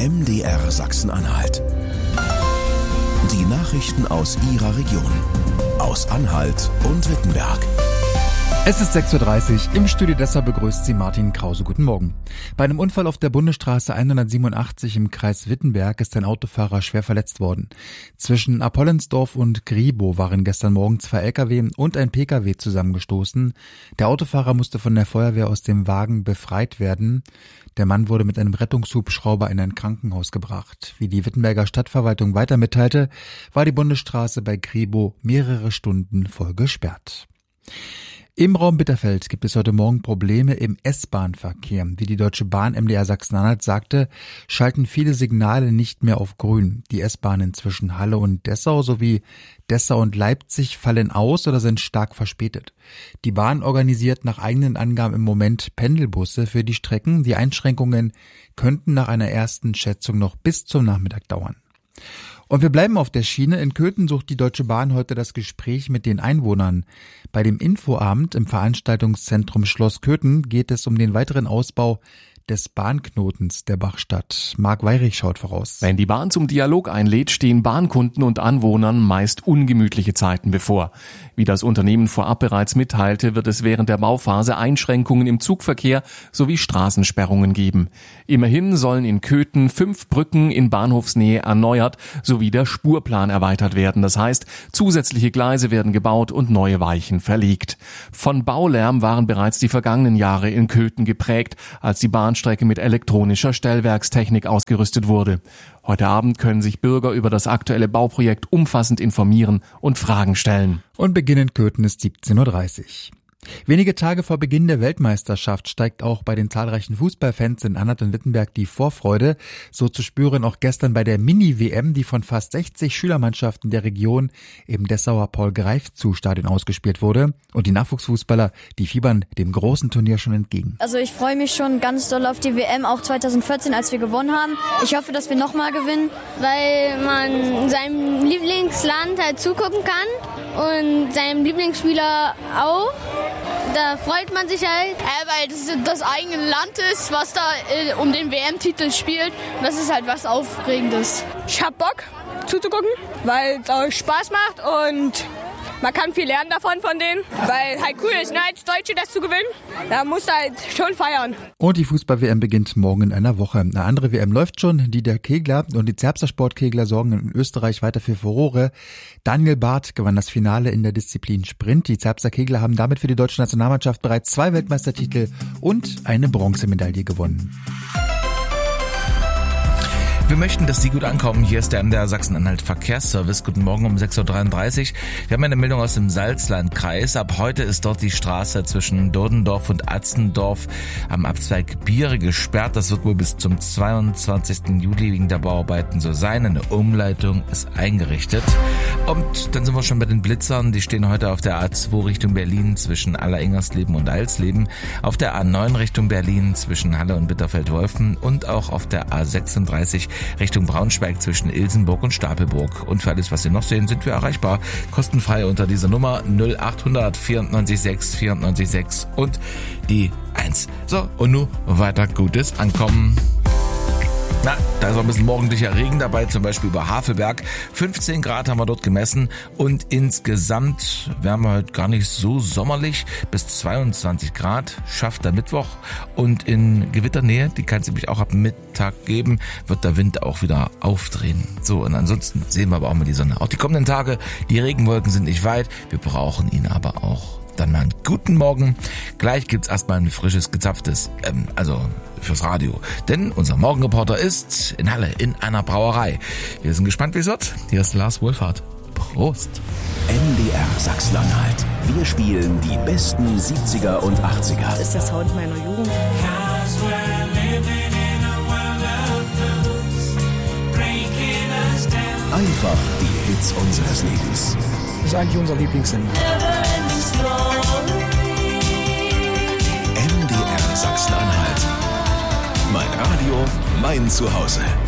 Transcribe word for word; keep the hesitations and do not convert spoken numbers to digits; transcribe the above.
M D R Sachsen-Anhalt. Die Nachrichten aus Ihrer Region, aus Anhalt und Wittenberg. Es ist sechs Uhr dreißig, im Studio Dessau begrüßt Sie Martin Krause. Guten Morgen. Bei einem Unfall auf der Bundesstraße hundertsiebenundachtzig im Kreis Wittenberg ist ein Autofahrer schwer verletzt worden. Zwischen Apollensdorf und Griebow waren gestern Morgen zwei L K W und ein P K W zusammengestoßen. Der Autofahrer musste von der Feuerwehr aus dem Wagen befreit werden. Der Mann wurde mit einem Rettungshubschrauber in ein Krankenhaus gebracht. Wie die Wittenberger Stadtverwaltung weiter mitteilte, war die Bundesstraße bei Griebow mehrere Stunden voll gesperrt. Im Raum Bitterfeld gibt es heute Morgen Probleme im S-Bahn-Verkehr. Wie die Deutsche Bahn M D R Sachsen-Anhalt sagte, schalten viele Signale nicht mehr auf grün. Die S-Bahnen zwischen Halle und Dessau sowie Dessau und Leipzig fallen aus oder sind stark verspätet. Die Bahn organisiert nach eigenen Angaben im Moment Pendelbusse für die Strecken. Die Einschränkungen könnten nach einer ersten Schätzung noch bis zum Nachmittag dauern. Und wir bleiben auf der Schiene. In Köthen sucht die Deutsche Bahn heute das Gespräch mit den Einwohnern. Bei dem Infoabend im Veranstaltungszentrum Schloss Köthen geht es um den weiteren Ausbau des Bahnknotens der Bachstadt. Marc Weyrich schaut voraus. Wenn die Bahn zum Dialog einlädt, stehen Bahnkunden und Anwohnern meist ungemütliche Zeiten bevor. Wie das Unternehmen vorab bereits mitteilte, wird es während der Bauphase Einschränkungen im Zugverkehr sowie Straßensperrungen geben. Immerhin sollen in Köthen fünf Brücken in Bahnhofsnähe erneuert sowie der Spurplan erweitert werden. Das heißt, zusätzliche Gleise werden gebaut und neue Weichen verlegt. Von Baulärm waren bereits die vergangenen Jahre in Köthen geprägt, als die Bahnstrecke mit elektronischer Stellwerkstechnik ausgerüstet wurde. Heute Abend können sich Bürger über das aktuelle Bauprojekt umfassend informieren und Fragen stellen. Und Beginn in Köthen ist siebzehn Uhr dreißig. Wenige Tage vor Beginn der Weltmeisterschaft steigt auch bei den zahlreichen Fußballfans in Anhalt und Wittenberg die Vorfreude. So zu spüren auch gestern bei der Mini-W M, die von fast sechzig Schülermannschaften der Region im Dessauer Paul-Greifzu-Stadion ausgespielt wurde. Und die Nachwuchsfußballer, die fiebern dem großen Turnier schon entgegen. Also ich freue mich schon ganz doll auf die W M, auch zweitausendvierzehn, als wir gewonnen haben. Ich hoffe, dass wir nochmal gewinnen. Weil man seinem Lieblingsland halt zugucken kann und seinem Lieblingsspieler auch. Da freut man sich halt. Ja, weil das das eigene Land ist, was da äh, um den W M-Titel spielt. Und das ist halt was Aufregendes. Ich hab Bock zuzugucken, weil es auch Spaß macht und man kann viel lernen davon von denen, weil halt cool ist, ne, als Deutsche das zu gewinnen. Da musst du halt schon feiern. Und die Fußball-W M beginnt morgen in einer Woche. Eine andere W M läuft schon. Die der Kegler und die Zerbster Sportkegler sorgen in Österreich weiter für Furore. Daniel Barth gewann das Finale in der Disziplin Sprint. Die Zerbster Kegler haben damit für die deutsche Nationalmannschaft bereits zwei Weltmeistertitel und eine Bronzemedaille gewonnen. Wir möchten, dass Sie gut ankommen. Hier ist der M D R Sachsen-Anhalt Verkehrsservice. Guten Morgen um sechs Uhr dreiunddreißig. Wir haben eine Meldung aus dem Salzlandkreis. Ab heute ist dort die Straße zwischen Dodendorf und Atzendorf am Abzweig Biere gesperrt. Das wird wohl bis zum zweiundzwanzigsten Juli wegen der Bauarbeiten so sein. Eine Umleitung ist eingerichtet. Und dann sind wir schon bei den Blitzern. Die stehen heute auf der A zwei Richtung Berlin zwischen Aller-Ingersleben und Alsleben, auf der A neun Richtung Berlin zwischen Halle und Bitterfeld-Wolfen und auch auf der A sechsunddreißig Richtung Braunschweig zwischen Ilsenburg und Stapelburg. Und für alles, was Sie noch sehen, sind wir erreichbar. Kostenfrei unter dieser Nummer null acht hundert vierundneunzig sechs vierundneunzig sechs und die eins. So, und nun weiter gutes Ankommen. Na, da ist auch ein bisschen morgendlicher Regen dabei, zum Beispiel über Havelberg. fünfzehn Grad haben wir dort gemessen und insgesamt wären wir heute gar nicht so sommerlich. Bis zweiundzwanzig Grad schafft der Mittwoch und in Gewitternähe, die kann es nämlich auch ab Mittag geben, wird der Wind auch wieder aufdrehen. So, und ansonsten sehen wir aber auch mal die Sonne. Auch die kommenden Tage, die Regenwolken sind nicht weit, wir brauchen ihn aber auch. Dann mal einen guten Morgen. Gleich gibt's erstmal ein frisches, gezapftes, ähm, also fürs Radio. Denn unser Morgenreporter ist in Halle in einer Brauerei. Wir sind gespannt, wie es wird. Hier ist Lars Wohlfahrt. Prost. M D R Sachsen-Anhalt. Wir spielen die besten siebziger und achtziger. Das ist der Sound meiner Jugend. Einfach die Hits unseres Lebens. Das ist eigentlich unser Lieblingssender. M D R Sachsen-Anhalt. Mein Radio, mein Zuhause.